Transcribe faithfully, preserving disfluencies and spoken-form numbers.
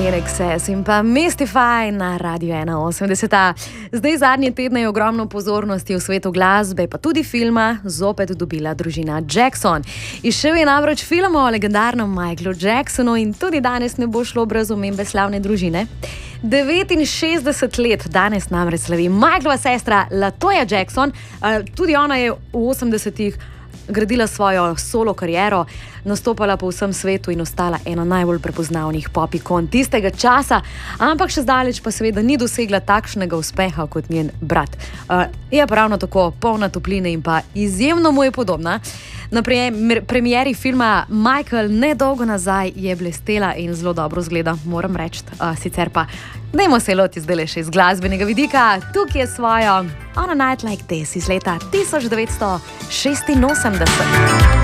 In Excess in pa Mystify na Radiu ena osemdeset. Zdaj zadnje tedne je ogromno pozornosti v svetu glasbe, pa tudi filma, zopet dobila družina Jackson. Izšel je namreč film o legendarnem Michaelu Jacksonu in tudi danes ne bo šlo brez omembe slavne družine. devetinšestdeset let danes namreč slavi Michaelova sestra Latoya Jackson, tudi ona je v osemdesetih gradila svojo solo kariero, nastopala po vsem svetu in ostala ena najbolj prepoznavnih pop ikon tistega časa, ampak še zdaleč pa seveda ni dosegla takšnega uspeha kot njen brat. Uh, je pa ravno tako polna topline in pa izjemno mu je podobna. Na premieri filma Michael nedolgo nazaj je blestela in zelo dobro zgleda, moram reči. Uh, sicer pa dajmo se loti zdaj le še iz glasbenega vidika. Tukaj je svojo On a Night Like This iz leta tisoč devetsto šestinosemdeset.